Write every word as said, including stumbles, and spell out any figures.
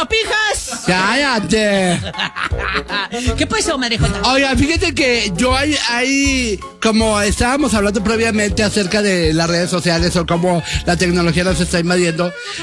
pijas! ¡Cállate! ¿Qué pasó, Marejota? Oiga, fíjate que yo hay, hay, como estábamos hablando previamente acerca de las redes sociales o cómo la tecnología nos está invadiendo,